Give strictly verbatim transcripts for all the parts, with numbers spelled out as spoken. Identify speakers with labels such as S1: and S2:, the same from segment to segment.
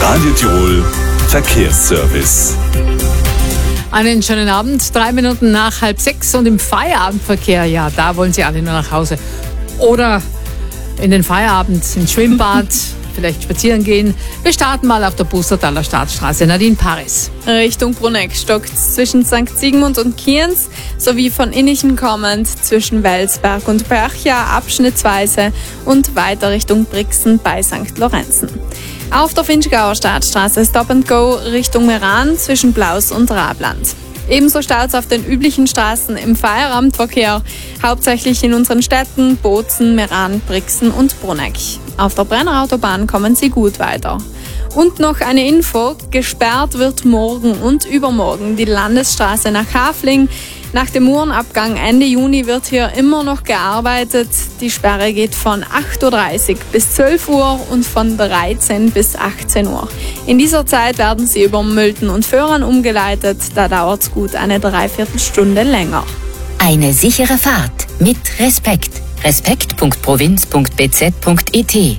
S1: Radio Tirol Verkehrsservice.
S2: Einen schönen Abend, drei Minuten nach halb sechs und im Feierabendverkehr, ja, da wollen Sie alle nur nach Hause. Oder in den Feierabend, ins Schwimmbad, vielleicht spazieren gehen. Wir starten mal auf der Pustertaler Staatsstraße. Nadine Paris.
S3: Richtung Bruneck stockt zwischen Sankt Sigmund und Kienz sowie von Innichen kommend zwischen Welsberg und Berchia abschnittsweise und weiter Richtung Brixen bei Sankt Lorenzen. Auf der Finchgauer Staatsstraße Stop and Go Richtung Meran zwischen Blaus und Rabland. Ebenso staut es auf den üblichen Straßen im Feierabendverkehr, hauptsächlich in unseren Städten Bozen, Meran, Brixen und Bruneck. Auf der Brennerautobahn kommen Sie gut weiter. Und noch eine Info, gesperrt wird morgen und übermorgen die Landesstraße nach Hafling. Nach dem Uhrenabgang Ende Juni wird hier immer noch gearbeitet. Die Sperre geht von acht Uhr dreißig bis zwölf Uhr und von dreizehn bis achtzehn Uhr. In dieser Zeit werden Sie über Mülten und Föhren umgeleitet. Da dauert es gut eine Dreiviertelstunde länger.
S4: Eine sichere Fahrt mit Respekt. respekt punkt provinz punkt b z punkt e t.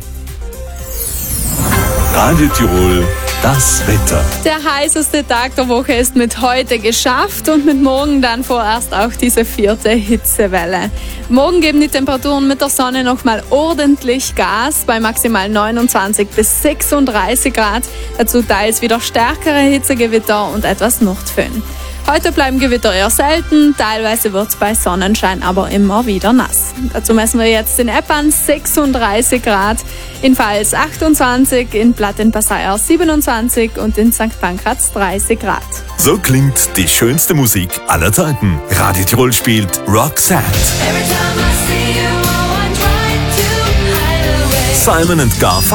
S1: Radio Tirol, das Wetter.
S3: Der heißeste Tag der Woche ist mit heute geschafft und mit morgen dann vorerst auch diese vierte Hitzewelle. Morgen geben die Temperaturen mit der Sonne nochmal ordentlich Gas bei maximal neunundzwanzig bis sechsunddreißig Grad. Dazu teils wieder stärkere Hitzegewitter und etwas Nachtföhn. Heute bleiben Gewitter eher selten, teilweise wird es bei Sonnenschein aber immer wieder nass. Dazu messen wir jetzt in Eppan sechsunddreißig Grad, in Pfalz achtundzwanzig, in Platt in Passaier siebenundzwanzig und in Sankt Pankraz dreißig Grad.
S1: So klingt die schönste Musik aller Zeiten. Radio Tirol spielt Roxette. Simon and Garfunkel.